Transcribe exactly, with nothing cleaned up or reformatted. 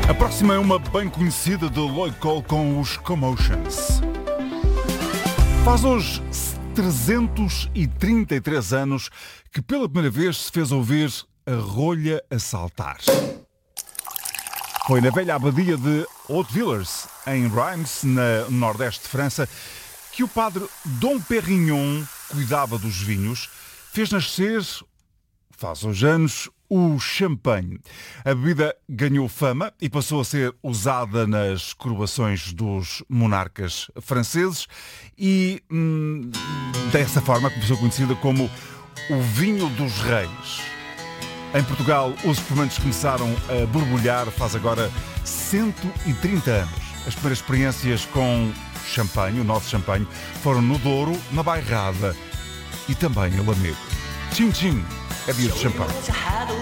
A próxima é uma bem conhecida de Lloyd Cole com os Commotions. Faz hoje trezentos e trinta e três anos que pela primeira vez se fez ouvir a rolha a saltar. Foi na velha abadia de Hautevillers, em Reims, no nordeste de França, que o padre Dom Perignon cuidava dos vinhos, fez nascer, faz uns anos, o champanhe. A bebida ganhou fama e passou a ser usada nas coroações dos monarcas franceses e, hum, dessa forma, começou conhecida como o vinho dos reis. Em Portugal, os espumantes começaram a borbulhar faz agora cento e trinta anos. As primeiras experiências com champanhe, o nosso champanhe, foram no Douro, na Bairrada e também em Lamego. Tchim, tchim, é dia de champanhe.